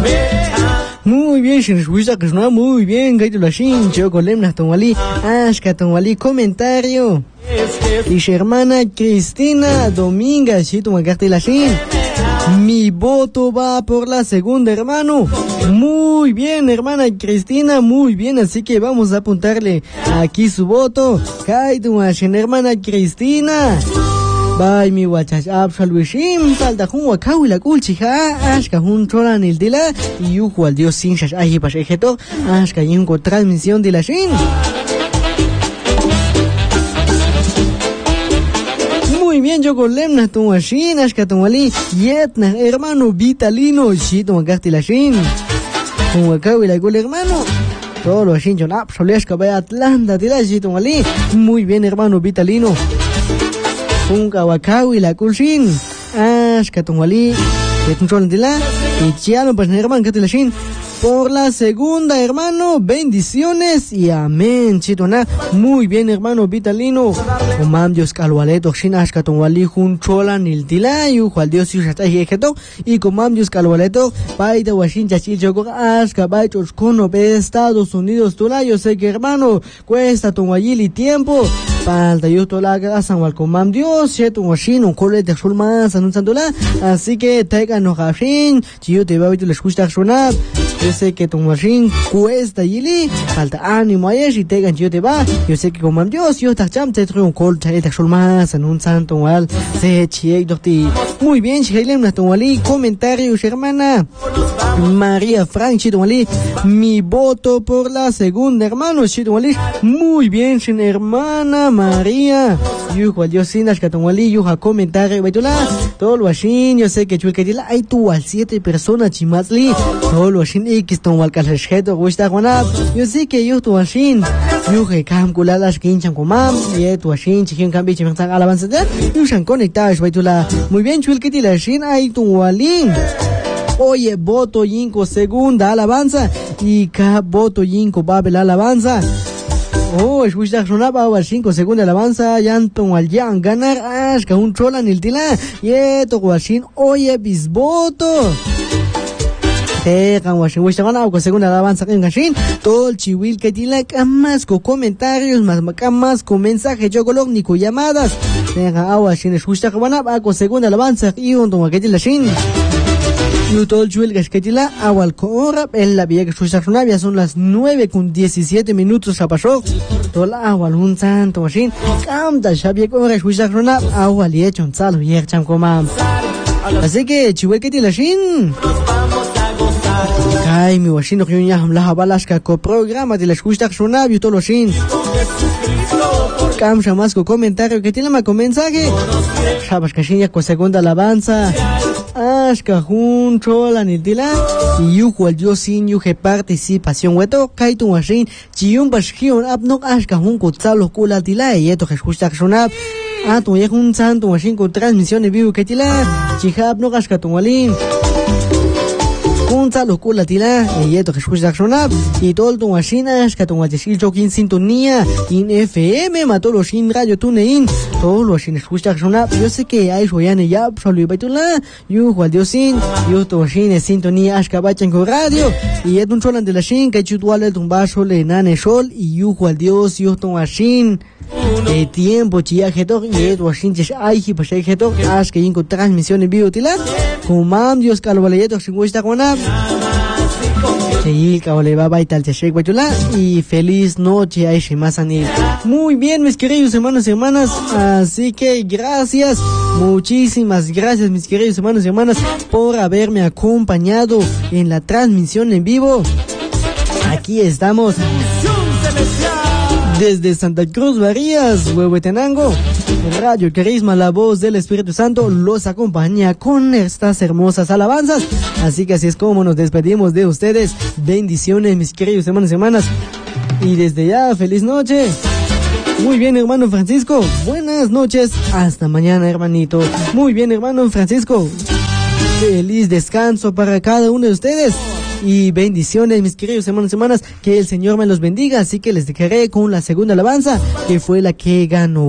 Muy bien, muy bien, Gaito Lashin, Chocolemna Tonwali, Ashka Tonwali, comentario. Dice hermana Cristina Dominga, Chito Magarte Lashin. Mi voto va por la segunda, hermano. Muy bien, hermana Cristina, muy bien, así que vamos a apuntarle aquí su voto. Gaito Lashin, hermana Cristina. Bye mi guachas absoluishim falta jun wakawi la kulchija ashka jun cholan el dila y ujo al dios sin shash ahi pas ejeto ashka yunko transmisión de la shin. Muy bien, yo con lemna tu ashin ashka tu wali yetna hermano Vitalino shito magasti la shin jun wakawi la kul hermano todo lo ashin jon absoluishka vaya Atlanta de la shito wali. Muy bien, hermano Vitalino. Punga Wakawi la Kulshin Ashka Tonwali Betunchol de la y Chiano pues hermano Katilashin por la segunda, hermano, bendiciones y amén, chitona. Muy bien, hermano Vitalino. Omam Dios calwaleto shin Ashka Tonwali junchola niltilayu cual Dios yushatahi ejeto y comam Dios calwaleto paita washin chachil choco Ashka baichos cono de Estados Unidos tula. Yo sé que, hermano, cuesta Tonwali tiempo falta yo tola gasan wal comam Dios cheto washin un cole de sulman sanunsandola, así que taiga no gashin chiyo te va a ver les gusta sonar. Yo sé que tu machine cuesta yili, falta ánimo ayer y te gancho te va. Yo sé que como Dios yo te cham te traigo un col te más en un santo wal se chie docti. Muy bien, Shailem na tonwali comentarios, hermana María Frank Chitonwali, mi voto por la segunda, hermano Chitonwali. Muy bien, sin hermana María. Yo cual Dios sin las catonwali yo a comentario baitola todo lo así. Yo sé que chulquetila hay tu al 7 personas chimatli todo lo así. X tonwal kalesheto gusta guanap. Yo sé que yo tu ashin yo que cam kulalas kinchan comam y tu ashin chikin cambi chimang alabanza de yo shan conectados baitola. Muy bien, chulquetila ashin hay tu walin. Oye, voto yinko segunda alabanza y ka voto yinko babel alabanza. Oh, escucha sonaba a 5 segunda alabanza yanton al yan ganar ashka un chola niltila yeto washin oye bisvoto. Segunda alabanza en Gashin, todo el chihuil que tiene más con comentarios, más con mensajes, yo color ni con llamadas. Tenga agua sin escuchar con segunda alabanza y un toma que tiene Shin. Y todo el chihuil que tiene agua al corra, en la vía que escucha su navia son las 9:17 a pasó. Todo el agua, un santo machine, canta, ya vía corra, escucha su navia, agua le echa un salo y echam comam. Así que chihuil que tiene Shin. Ay, mi washino que ya hamla balashka co programa de la escucha sonabio todo shin. Cam más con comentario que tiene más con mensaje. Sabes que ya con segunda alabanza. Ashka junto la nitila y yo cual yo sin yo que participación weto kai tu washin chiun bashkion abnok ashka jun ko tsalo kula tila y esto que escucha sonab. Tu ya un santo washin con transmisión en vivo que tila chihab no ashka tu walin. Junta los culas tila y esto que escucha sonar y todo el tuachinas que tuachil chokin sintonía in FM mató los sin radio tunein todos los sin escucha sonar. Yo sé que hay soyane ya solo baitula yo cual Dios sin yo tuachin sintonía ashkabachan con radio y es un cholan de la shin que chutual el tumbaso le nane sol y yo cual Dios yo tuachin de tiempo chiajeto y es tuachin ay hipajeto ash que inco transmisión en vivo tila comam Dios calvaleto sin gusta con y feliz noche a Shimasanil. Muy bien, mis queridos hermanos y hermanas, así que gracias, muchísimas gracias mis queridos hermanos y hermanas por haberme acompañado en la transmisión en vivo. Aquí estamos desde Santa Cruz Varías, Huehuetenango. Radio Carisma, la voz del Espíritu Santo los acompaña con estas hermosas alabanzas. Así que así es como nos despedimos de ustedes. Bendiciones, mis queridos hermanos y hermanas. Y desde ya, feliz noche. Muy bien, hermano Francisco. Buenas noches. Hasta mañana, hermanito. Muy bien, hermano Francisco. Feliz descanso para cada uno de ustedes. Y bendiciones, mis queridos hermanos y hermanas. Que el Señor me los bendiga. Así que les dejaré con la segunda alabanza, que fue la que ganó.